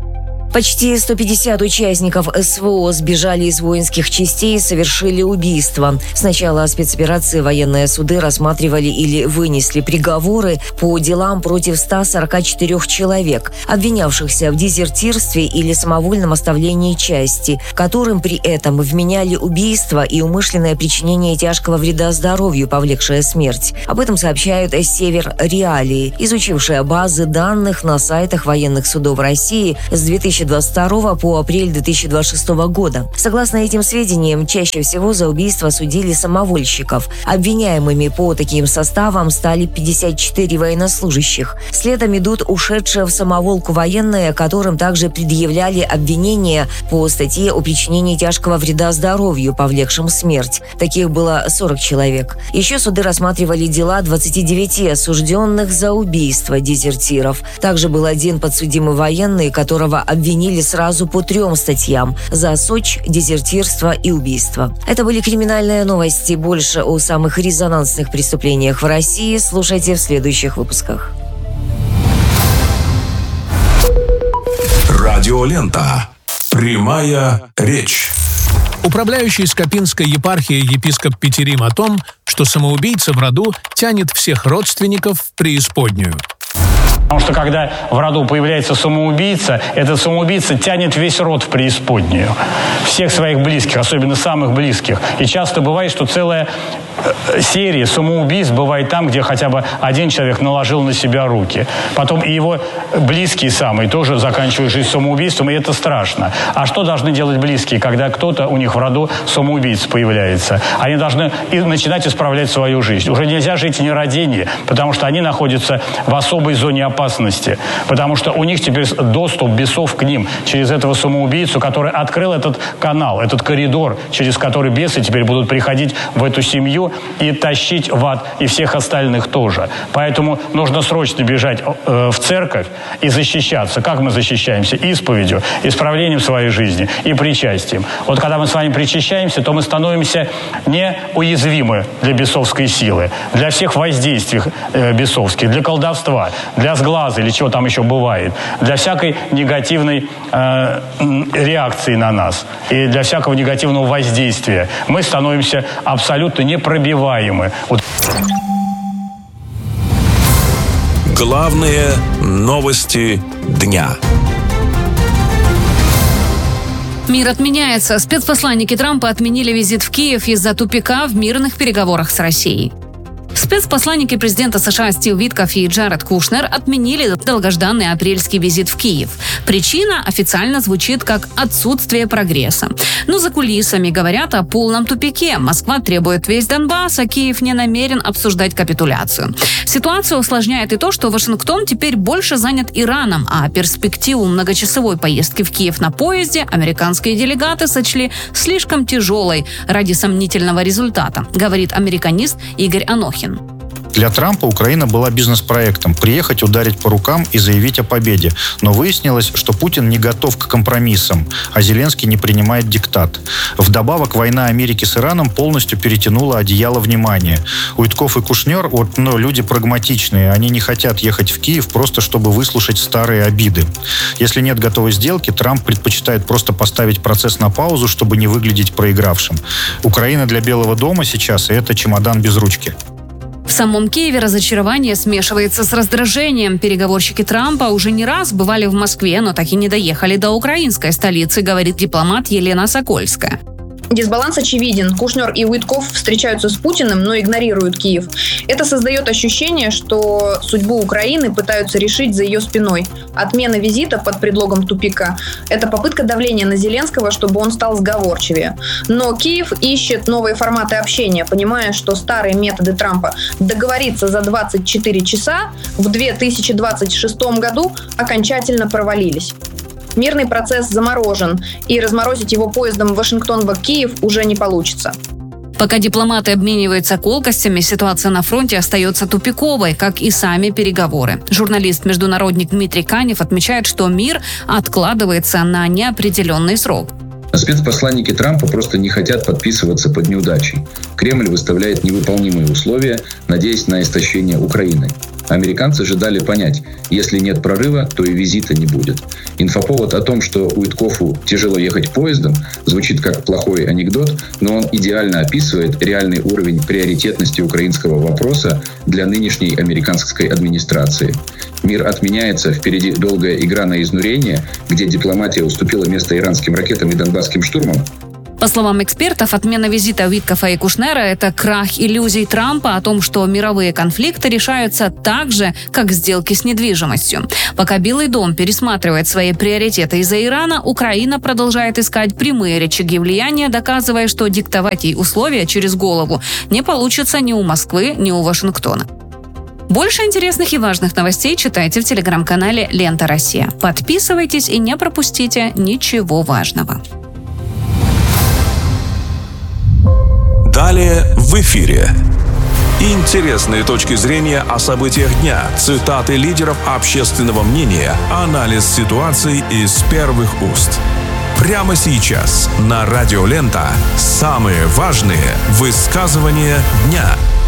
Почти 150 участников СВО сбежали из воинских частей и совершили убийство. С начала спецоперации военные суды рассматривали или вынесли приговоры по делам против 144 человек, обвинявшихся в дезертирстве или самовольном оставлении части, которым при этом вменяли убийство и умышленное причинение тяжкого вреда здоровью, повлекшее смерть. Об этом сообщают «Север Реалии», изучившая базы данных на сайтах военных судов России с 2022 по апрель 2026 года. Согласно этим сведениям, чаще всего за убийство судили самовольщиков. Обвиняемыми по таким составам стали 54 военнослужащих. Следом идут ушедшие в самоволку военные, которым также предъявляли обвинения по статье о причинении тяжкого вреда здоровью, повлекшим смерть. Таких было 40 человек. Еще суды рассматривали дела 29 осужденных за убийство дезертиров. Также был один подсудимый военный, которого обвинили сразу по 3 статьям – за сочь, дезертирство и убийство. Это были криминальные новости. Больше о самых резонансных преступлениях в России слушайте в следующих выпусках. Радиолента. Прямая речь. Управляющий Скопинской епархией епископ Петерим о том, что самоубийца в роду тянет всех родственников в преисподнюю. Потому что когда в роду появляется самоубийца, этот самоубийца тянет весь род в преисподнюю. Всех своих близких, особенно самых близких. И часто бывает, что целая серия самоубийств бывает там, где хотя бы один человек наложил на себя руки. Потом и его близкие самые тоже заканчивают жизнь самоубийством, и это страшно. А что должны делать близкие, когда кто-то у них в роду самоубийца появляется? Они должны начинать исправлять свою жизнь. Уже нельзя жить не родение, потому что они находятся в особой зоне опасности, потому что у них теперь доступ бесов к ним через этого самоубийцу, который открыл этот канал, этот коридор, через который бесы теперь будут приходить в эту семью и тащить в ад, и всех остальных тоже. Поэтому нужно срочно бежать в церковь и защищаться. Как мы защищаемся? Исповедью, исправлением своей жизни и причастием. Вот когда мы с вами причащаемся, то мы становимся неуязвимы для бесовской силы, для всех воздействий бесовских, для колдовства, для сглаза или чего там еще бывает, для всякой негативной реакции на нас и для всякого негативного воздействия. Мы становимся абсолютно непробиваемы. Главные новости дня. Мир отменяется. Спецпосланники Трампа отменили визит в Киев из-за тупика в мирных переговорах с Россией. Спецпосланники президента США Стив Витков и Джаред Кушнер отменили долгожданный апрельский визит в Киев. Причина официально звучит как отсутствие прогресса. Но за кулисами говорят о полном тупике. Москва требует весь Донбасс, а Киев не намерен обсуждать капитуляцию. Ситуацию усложняет и то, что Вашингтон теперь больше занят Ираном, а перспективу многочасовой поездки в Киев на поезде американские делегаты сочли слишком тяжелой ради сомнительного результата, говорит американист Игорь Анохин. Для Трампа Украина была бизнес-проектом – приехать, ударить по рукам и заявить о победе. Но выяснилось, что Путин не готов к компромиссам, а Зеленский не принимает диктат. Вдобавок, война Америки с Ираном полностью перетянула одеяло внимания. Уитков и Кушнер люди прагматичные, они не хотят ехать в Киев просто чтобы выслушать старые обиды. Если нет готовой сделки, Трамп предпочитает просто поставить процесс на паузу, чтобы не выглядеть проигравшим. Украина для Белого дома сейчас – это чемодан без ручки. В самом Киеве разочарование смешивается с раздражением. Переговорщики Трампа уже не раз бывали в Москве, но так и не доехали до украинской столицы, говорит дипломат Елена Сокольская. Дисбаланс очевиден. Кушнер и Уитков встречаются с Путиным, но игнорируют Киев. Это создает ощущение, что судьбу Украины пытаются решить за ее спиной. Отмена визита под предлогом тупика – это попытка давления на Зеленского, чтобы он стал сговорчивее. Но Киев ищет новые форматы общения, понимая, что старые методы Трампа договориться за 24 часа в 2026 году окончательно провалились. Мирный процесс заморожен, и разморозить его поездом Вашингтон-Киев уже не получится. Пока дипломаты обмениваются колкостями, ситуация на фронте остается тупиковой, как и сами переговоры. Журналист-международник Дмитрий Канев отмечает, что мир откладывается на неопределенный срок. Спецпосланники Трампа просто не хотят подписываться под неудачей. Кремль выставляет невыполнимые условия, надеясь на истощение Украины. Американцы же дали понять, если нет прорыва, то и визита не будет. Инфоповод о том, что Уиткову тяжело ехать поездом, звучит как плохой анекдот, но он идеально описывает реальный уровень приоритетности украинского вопроса для нынешней американской администрации. Мир отменяется, впереди долгая игра на изнурение, где дипломатия уступила место иранским ракетам и донбасским штурмам. По словам экспертов, отмена визита Уиткофа и Кушнера – это крах иллюзий Трампа о том, что мировые конфликты решаются так же, как сделки с недвижимостью. Пока Белый дом пересматривает свои приоритеты из-за Ирана, Украина продолжает искать прямые рычаги влияния, доказывая, что диктовать ей условия через голову не получится ни у Москвы, ни у Вашингтона. Больше интересных и важных новостей читайте в телеграм-канале «Лента Россия». Подписывайтесь и не пропустите ничего важного. Далее в эфире. Интересные точки зрения о событиях дня, цитаты лидеров общественного мнения, анализ ситуации из первых уст. Прямо сейчас на Радио Лента самые важные высказывания дня.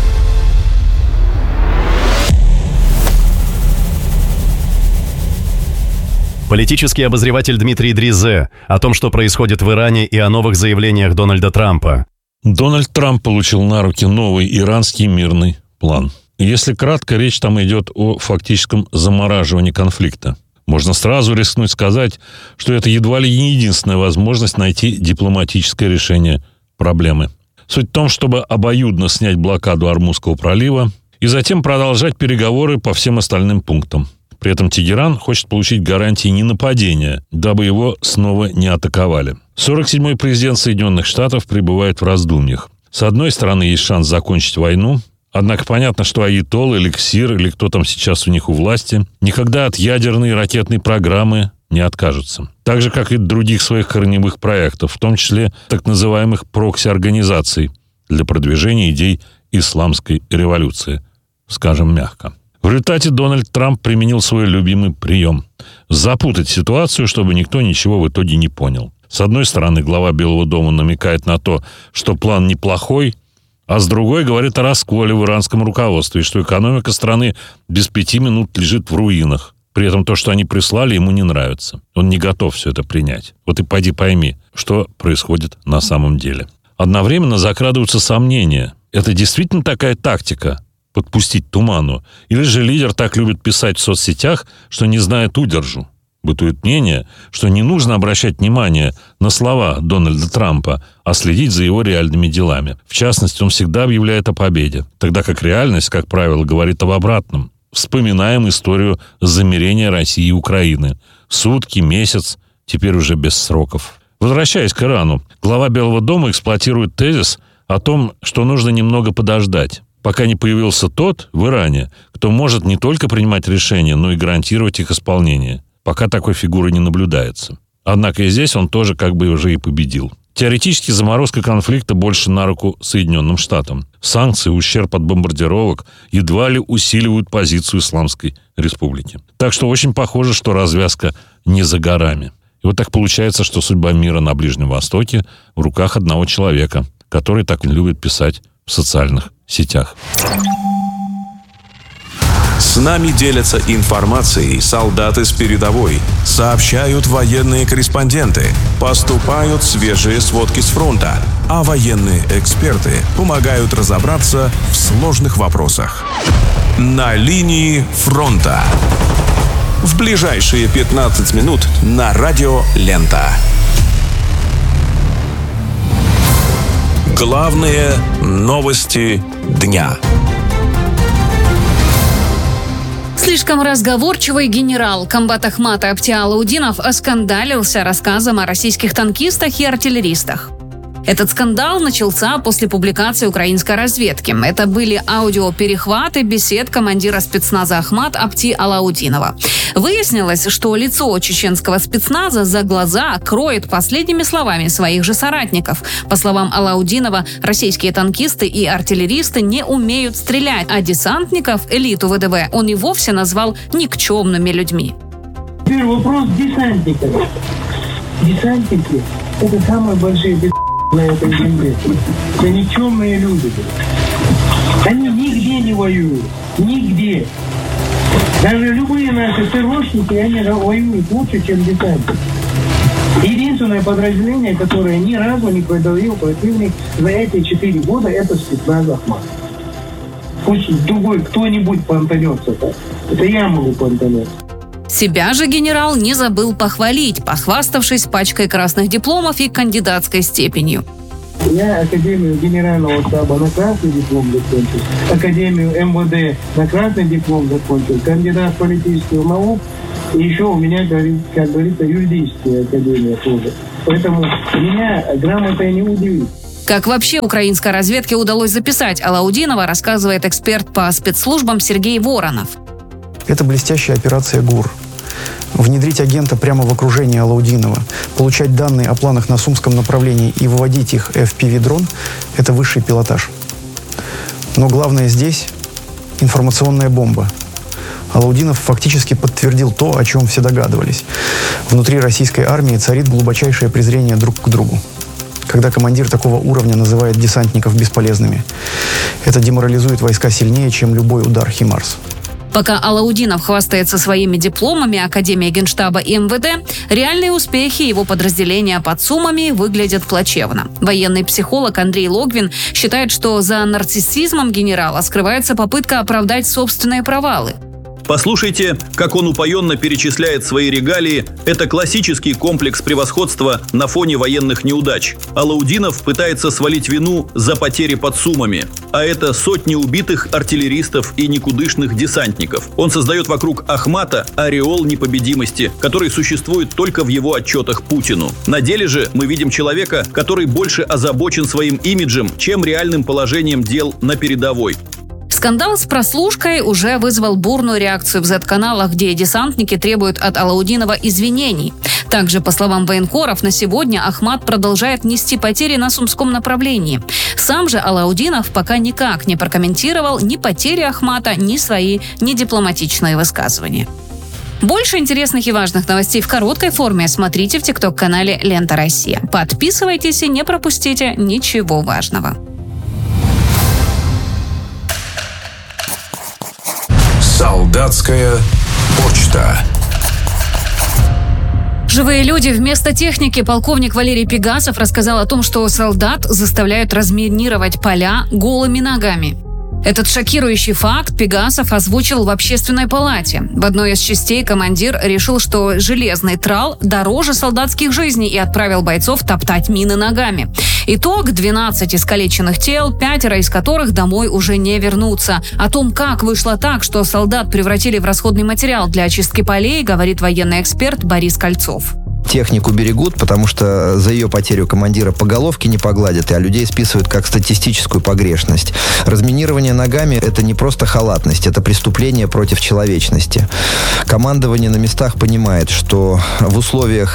Политический обозреватель Дмитрий Дризе о том, что происходит в Иране, и о новых заявлениях Дональда Трампа. Дональд Трамп получил на руки новый иранский мирный план. Если кратко, речь там идет о фактическом замораживании конфликта. Можно сразу рискнуть сказать, что это едва ли не единственная возможность найти дипломатическое решение проблемы. Суть в том, чтобы обоюдно снять блокаду Ормузского пролива и затем продолжать переговоры по всем остальным пунктам. При этом Тегеран хочет получить гарантии ненападения, дабы его снова не атаковали. 47-й президент Соединенных Штатов пребывает в раздумьях. С одной стороны, есть шанс закончить войну, однако понятно, что аятолл, эликсир или кто там сейчас у них у власти, никогда от ядерной и ракетной программы не откажутся. Так же, как и других своих корневых проектов, в том числе так называемых прокси-организаций для продвижения идей исламской революции, скажем мягко. В результате Дональд Трамп применил свой любимый прием – запутать ситуацию, чтобы никто ничего в итоге не понял. С одной стороны, глава Белого дома намекает на то, что план неплохой, а с другой говорит о расколе в иранском руководстве, и что экономика страны без 5 минут лежит в руинах. При этом то, что они прислали, ему не нравится. Он не готов все это принять. Вот и пойди пойми, что происходит на самом деле. Одновременно закрадываются сомнения. Это действительно такая тактика – подпустить туману? Или же лидер так любит писать в соцсетях, что не знает удержу? Бытует мнение, что не нужно обращать внимание на слова Дональда Трампа, а следить за его реальными делами. В частности, он всегда объявляет о победе, тогда как реальность, как правило, говорит об обратном. Вспоминаем историю замирения России и Украины. Сутки, месяц, теперь уже без сроков. Возвращаясь к Ирану, глава Белого дома эксплуатирует тезис о том, что нужно немного подождать, пока не появился тот в Иране, кто может не только принимать решения, но и гарантировать их исполнение. Пока такой фигуры не наблюдается. Однако и здесь он тоже как бы уже и победил. Теоретически заморозка конфликта больше на руку Соединенным Штатам. Санкции, ущерб от бомбардировок едва ли усиливают позицию Исламской Республики. Так что очень похоже, что развязка не за горами. И вот так получается, что судьба мира на Ближнем Востоке в руках одного человека, который так любит писать в социальных сетях. С нами делятся информацией солдаты с передовой, сообщают военные корреспонденты, поступают свежие сводки с фронта, а военные эксперты помогают разобраться в сложных вопросах. На линии фронта. В ближайшие 15 минут на Радио Лента. Главные новости дня. Слишком разговорчивый генерал комбат Ахмата Апти Алаудинов оскандалился рассказом о российских танкистах и артиллеристах. Этот скандал начался после публикации украинской разведки. Это были аудиоперехваты бесед командира спецназа Ахмат Апти Алаудинова. Выяснилось, что лицо чеченского спецназа за глаза кроет последними словами своих же соратников. По словам Алаудинова, российские танкисты и артиллеристы не умеют стрелять, а десантников, элиту ВДВ, он и вовсе назвал никчемными людьми. Теперь вопрос десантников. Десантники – это самые большие на этой земле. Это никчемные люди. Они нигде не воюют. Нигде. Даже любые наши ТРОшники, они воюют лучше, чем десантники. Единственное подразделение, которое ни разу не продавил противник за эти 4 года, это спецназ Ахмат. Пусть другой кто-нибудь понтанется так. Это я могу понтануться. Себя же генерал не забыл похвалить, похваставшись пачкой красных дипломов и кандидатской степенью. Я Академию Генерального штаба на красный диплом закончил, Академию МВД на красный диплом закончил, кандидат политических наук, и еще у меня, как говорится, юридическая академия тоже. Поэтому меня грамотой не удивит. Как вообще украинской разведке удалось записать Алаудинова, рассказывает эксперт по спецслужбам Сергей Воронов. Это блестящая операция ГУР. Внедрить агента прямо в окружение Алаудинова, получать данные о планах на Сумском направлении и выводить их FPV-дрон – это высший пилотаж. Но главное здесь – информационная бомба. Алаудинов фактически подтвердил то, о чем все догадывались. Внутри российской армии царит глубочайшее презрение друг к другу. Когда командир такого уровня называет десантников бесполезными, это деморализует войска сильнее, чем любой удар «Химарс». Пока Алаудинов хвастается своими дипломами Академии Генштаба и МВД, реальные успехи его подразделения под Сумами выглядят плачевно. Военный психолог Андрей Логвин считает, что за нарциссизмом генерала скрывается попытка оправдать собственные провалы. Послушайте, как он упоенно перечисляет свои регалии. Это классический комплекс превосходства на фоне военных неудач. Алаудинов пытается свалить вину за потери под Сумами. А это сотни убитых артиллеристов и никудышных десантников. Он создает вокруг Ахмата ореол непобедимости, который существует только в его отчетах Путину. На деле же мы видим человека, который больше озабочен своим имиджем, чем реальным положением дел на передовой. Скандал с прослушкой уже вызвал бурную реакцию в Z-каналах, где десантники требуют от Алаудинова извинений. Также, по словам военкоров, на сегодня Ахмат продолжает нести потери на Сумском направлении. Сам же Алаудинов пока никак не прокомментировал ни потери Ахмата, ни свои недипломатичные высказывания. Больше интересных и важных новостей в короткой форме смотрите в ТикТок-канале «Лента Россия». Подписывайтесь и не пропустите ничего важного. Солдатская почта. Живые люди вместо техники. Полковник Валерий Пегасов рассказал о том, что солдат заставляют разминировать поля голыми ногами. Этот шокирующий факт Пегасов озвучил в Общественной палате. В одной из частей командир решил, что железный трал дороже солдатских жизней и отправил бойцов топтать мины ногами. Итог – 12 искалеченных тел, 5 из которых домой уже не вернутся. О том, как вышло так, что солдат превратили в расходный материал для очистки полей, говорит военный эксперт Борис Кольцов. Технику берегут, потому что за ее потерю командира по головке не погладят, а людей списывают как статистическую погрешность. Разминирование ногами – это не просто халатность, это преступление против человечности. Командование на местах понимает, что в условиях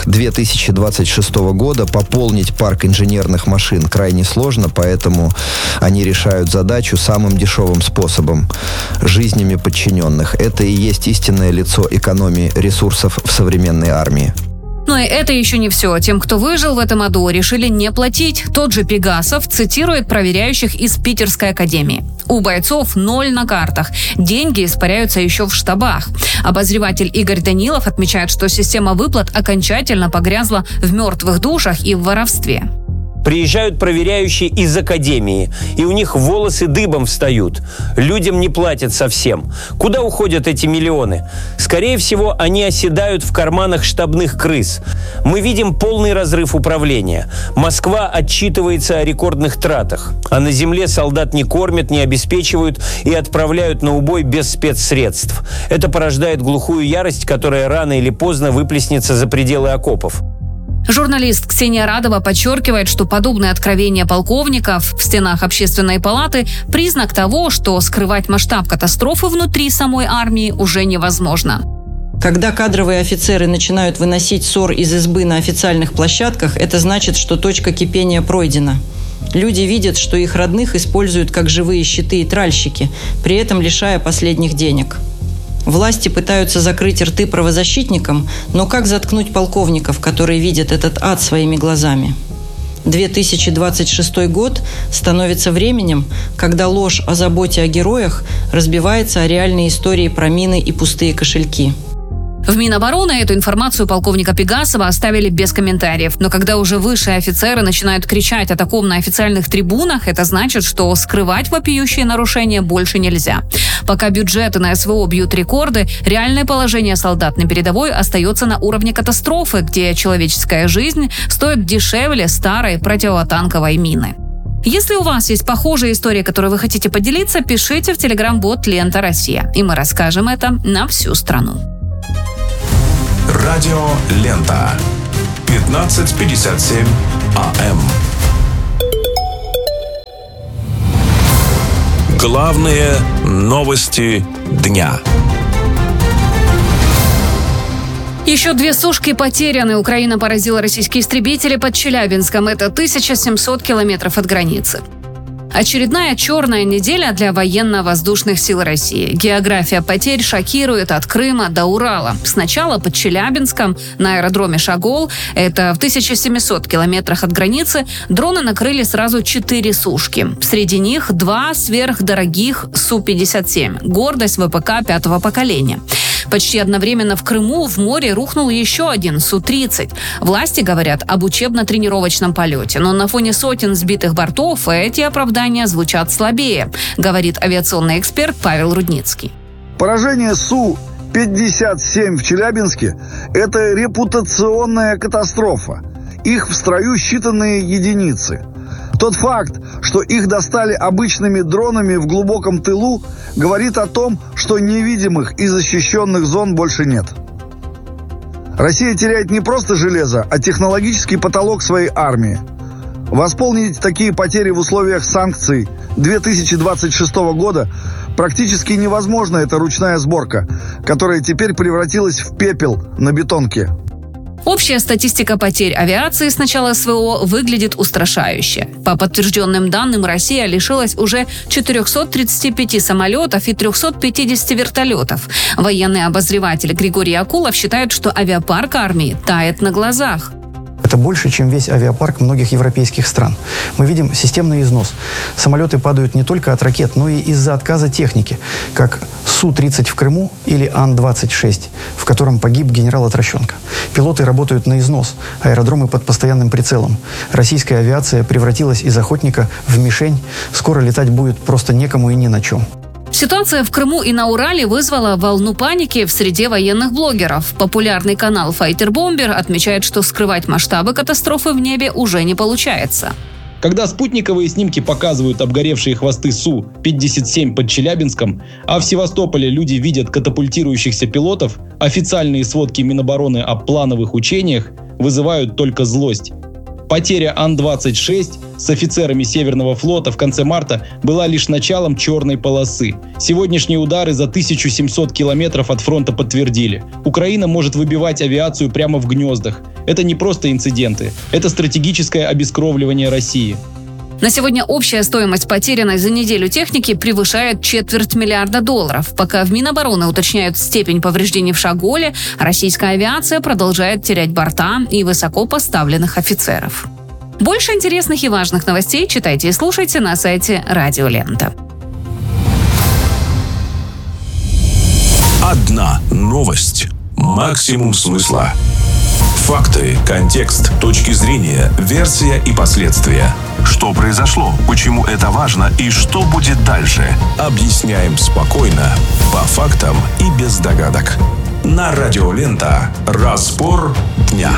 2026 года пополнить парк инженерных машин крайне сложно, поэтому они решают задачу самым дешевым способом – жизнями подчиненных. Это и есть истинное лицо экономии ресурсов в современной армии. Но и это еще не все. Тем, кто выжил в этом аду, решили не платить. Тот же Пегасов цитирует проверяющих из Питерской академии. У бойцов 0 на картах. Деньги испаряются еще в штабах. Обозреватель Игорь Данилов отмечает, что система выплат окончательно погрязла в мертвых душах и в воровстве. Приезжают проверяющие из академии, и у них волосы дыбом встают. Людям не платят совсем. Куда уходят эти миллионы? Скорее всего, они оседают в карманах штабных крыс. Мы видим полный разрыв управления. Москва отчитывается о рекордных тратах. А на земле солдат не кормят, не обеспечивают и отправляют на убой без спецсредств. Это порождает глухую ярость, которая рано или поздно выплеснется за пределы окопов. Журналист Ксения Радова подчеркивает, что подобные откровения полковников в стенах Общественной палаты – признак того, что скрывать масштаб катастрофы внутри самой армии уже невозможно. Когда кадровые офицеры начинают выносить ссор из избы на официальных площадках, это значит, что точка кипения пройдена. Люди видят, что их родных используют как живые щиты и тральщики, при этом лишая последних денег. Власти пытаются закрыть рты правозащитникам, но как заткнуть полковников, которые видят этот ад своими глазами? 2026 год становится временем, когда ложь о заботе о героях разбивается о реальные истории про мины и пустые кошельки. В Минобороны эту информацию полковника Пегасова оставили без комментариев. Но когда уже высшие офицеры начинают кричать о таком на официальных трибунах, это значит, что скрывать вопиющие нарушения больше нельзя. Пока бюджеты на СВО бьют рекорды, реальное положение солдат на передовой остается на уровне катастрофы, где человеческая жизнь стоит дешевле старой противотанковой мины. Если у вас есть похожие истории, которые вы хотите поделиться, пишите в телеграм-бот «Лента Россия», и мы расскажем это на всю страну. Радио Лента. 15:57 АМ. Главные новости дня. Еще 2 сушки потеряны. Украина поразила российские истребители под Челябинском. Это 1700 километров от границы. Очередная черная неделя для военно-воздушных сил России. География потерь шокирует от Крыма до Урала. Сначала под Челябинском, на аэродроме Шагол, это в 1700 километрах от границы, дроны накрыли сразу 4 сушки. Среди них 2 сверхдорогих Су-57, гордость ВПК 5-го поколения. Почти одновременно в Крыму в море рухнул еще один Су-30. Власти говорят об учебно-тренировочном полете, но на фоне сотен сбитых бортов эти оправдания звучат слабее, говорит авиационный эксперт Павел Рудницкий. Поражение Су-57 в Челябинске – это репутационная катастрофа. Их в строю считанные единицы. Тот факт, что их достали обычными дронами в глубоком тылу, говорит о том, что невидимых и защищенных зон больше нет. Россия теряет не просто железо, а технологический потолок своей армии. Восполнить такие потери в условиях санкций 2026 года практически невозможно. Это ручная сборка, которая теперь превратилась в пепел на бетонке. Общая статистика потерь авиации с начала СВО выглядит устрашающе. По подтвержденным данным, Россия лишилась уже 435 самолетов и 350 вертолетов. Военный обозреватель Григорий Акулов считает, что авиапарк армии тает на глазах. Это больше, чем весь авиапарк многих европейских стран. Мы видим системный износ. Самолеты падают не только от ракет, но и из-за отказа техники, как Су-30 в Крыму или Ан-26, в котором погиб генерал Отрощенко. Пилоты работают на износ, аэродромы под постоянным прицелом. Российская авиация превратилась из охотника в мишень. Скоро летать будет просто некому и ни на чем. Ситуация в Крыму и на Урале вызвала волну паники в среде военных блогеров. Популярный канал Fighter Bomber отмечает, что скрывать масштабы катастрофы в небе уже не получается. Когда спутниковые снимки показывают обгоревшие хвосты Су-57 под Челябинском, а в Севастополе люди видят катапультирующихся пилотов, официальные сводки Минобороны о плановых учениях вызывают только злость. Потеря Ан-26 с офицерами Северного флота в конце марта была лишь началом черной полосы. Сегодняшние удары за 1700 километров от фронта подтвердили: Украина может выбивать авиацию прямо в гнездах. Это не просто инциденты, это стратегическое обескровливание России. На сегодня общая стоимость потерянной за неделю техники превышает $250 миллиарда. Пока в Минобороны уточняют степень повреждений в Шаголе, российская авиация продолжает терять борта и высоко поставленных офицеров. Больше интересных и важных новостей читайте и слушайте на сайте Радио Лента. Одна новость. Максимум смысла. Факты, контекст, точки зрения, версия и последствия. Что произошло, почему это важно и что будет дальше. Объясняем спокойно, по фактам и без догадок. На Радио Лента. Разбор дня.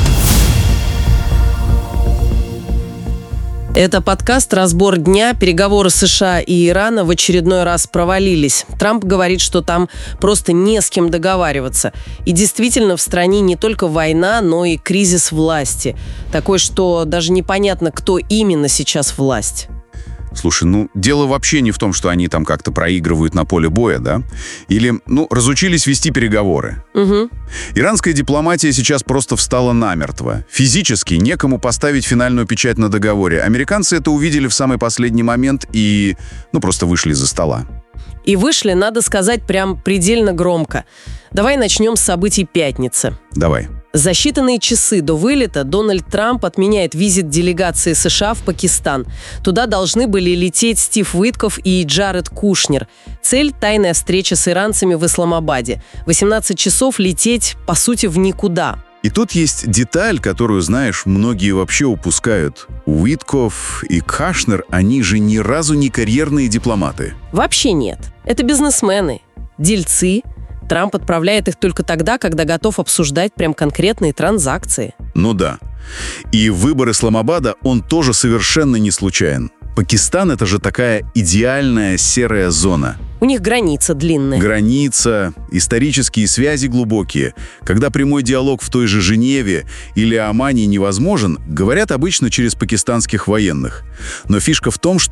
Это подкаст «Разбор дня». Переговоры США и Ирана в очередной раз провалились. Трамп говорит, что там просто не с кем договариваться. И действительно, в стране не только война, но и кризис власти. Такой, что даже непонятно, кто именно сейчас власть. Слушай, дело вообще не в том, что они там как-то проигрывают на поле боя, да? Или, разучились вести переговоры. Угу. Иранская дипломатия сейчас просто встала намертво. Физически некому поставить финальную печать на договоре. Американцы это увидели в самый последний момент и, просто вышли из-за стола. И вышли, надо сказать, прям предельно громко. Давай начнем с событий пятницы. Давай. За считанные часы до вылета Дональд Трамп отменяет визит делегации США в Пакистан. Туда должны были лететь Стив Уиткоф и Джаред Кушнер. Цель – тайная встреча с иранцами в Исламабаде. 18 часов лететь, по сути, в никуда. И тут есть деталь, которую, знаешь, многие вообще упускают. Уиткоф и Кушнер, они же ни разу не карьерные дипломаты. Вообще нет. Это бизнесмены, дельцы. Трамп отправляет их только тогда, когда готов обсуждать прям конкретные транзакции. Ну да. И выбор Исламабада, он тоже совершенно не случайен. Пакистан — это же такая идеальная серая зона. У них граница длинная. Граница, исторические связи глубокие. Когда прямой диалог в той же Женеве или Омане невозможен, говорят обычно через пакистанских военных. Но фишка в том, что